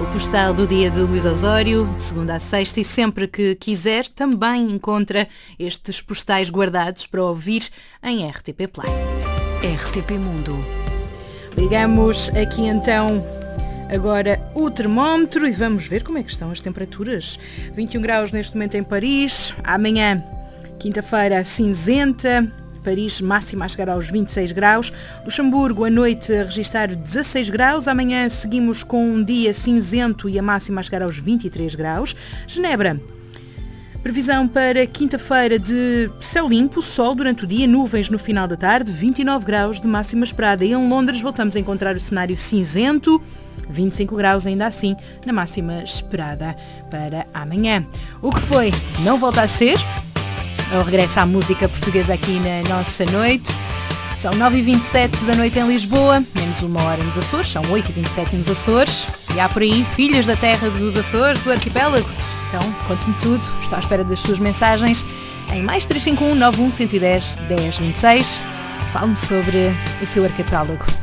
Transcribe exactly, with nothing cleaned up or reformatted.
postal do dia de Luís Osório, de segunda a sexta, e sempre que quiser também encontra estes postais guardados para ouvir em R T P Play. R T P Mundo. Ligamos aqui então agora o termómetro e vamos ver como é que estão as temperaturas. vinte e um graus neste momento em Paris, amanhã, quinta-feira, cinzenta. Paris máxima a chegar aos vinte e seis graus. Luxemburgo à noite a registrar dezasseis graus. Amanhã seguimos com um dia cinzento e a máxima a chegar aos vinte e três graus. Genebra, previsão para quinta-feira de céu limpo, sol durante o dia, nuvens no final da tarde, vinte e nove graus de máxima esperada. E em Londres voltamos a encontrar o cenário cinzento, vinte e cinco graus ainda assim na máxima esperada para amanhã. O que foi não volta a ser. Eu regresso à música portuguesa aqui na nossa noite. São nove e vinte e sete da noite em Lisboa, menos uma hora nos Açores, são oito e vinte e sete nos Açores. E há por aí filhas da terra dos Açores, do arquipélago. Então, conte-me tudo, estou à espera das suas mensagens em mais três cinco um nove um um um zero dez dez vinte e seis. Fale-me sobre o seu arquipélago.